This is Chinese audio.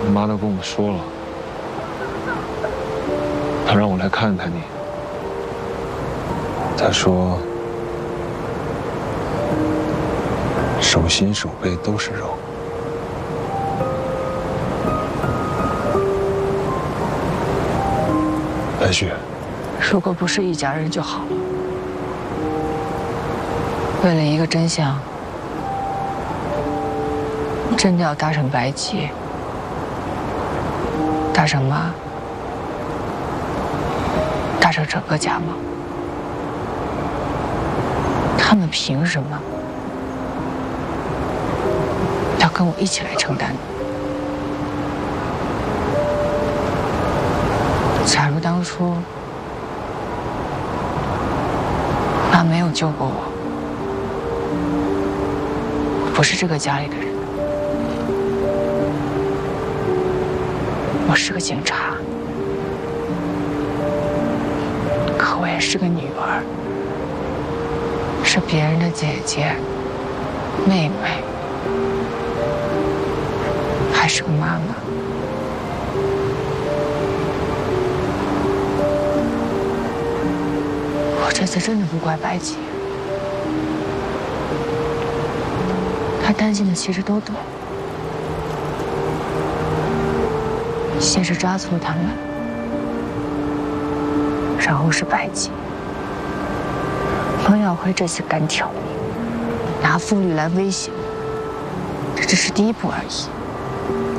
他妈都跟我说了，他让我来看看你。他说，手心手背都是肉。白雪， 如果不是一家人就好了。为了一个真相，真的要搭上白吉，搭上妈，搭上整个家吗？他们凭什么要跟我一起来承担？假如当初妈没有救过我，不是这个家里的人，我是个警察，可我也是个女儿，是别人的姐姐、妹妹，还是个妈妈。我这次真的不怪白姐，她担心的其实都对，先是抓错他们，然后是白姐。彭耀辉这次敢挑明，拿傅律来威胁我，这只是第一步而已。